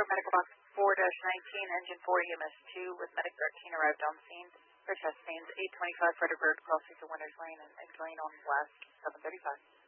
Medical Box 4-19, Engine 4, EMS 2 with Medic 13 arrived on scene for chest pains, 825 Frederick Road, crossing to Winters Lane and going on west, 735.